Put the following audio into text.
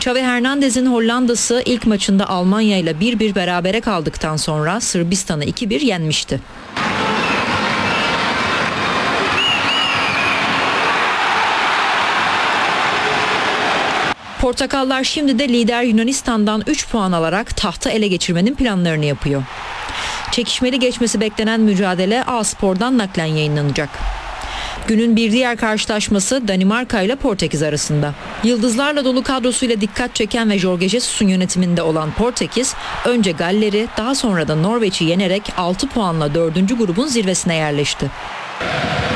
Xavi Hernandez'in Hollanda'sı ilk maçında Almanya ile 1-1 berabere kaldıktan sonra Sırbistan'ı 2-1 yenmişti. Portakallar şimdi de lider Yunanistan'dan 3 puan alarak tahtı ele geçirmenin planlarını yapıyor. Çekişmeli geçmesi beklenen mücadele A-Spor'dan naklen yayınlanacak. Günün bir diğer karşılaşması Danimarka ile Portekiz arasında. Yıldızlarla dolu kadrosuyla dikkat çeken ve Jorge Jesus'un yönetiminde olan Portekiz, önce Galler'i daha sonra da Norveç'i yenerek 6 puanla 4. grubun zirvesine yerleşti.